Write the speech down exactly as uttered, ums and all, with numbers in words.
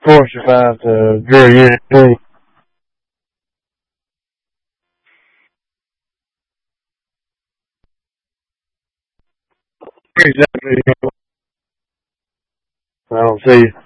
forty-five to Drew Unity. Exactly. I don't see you.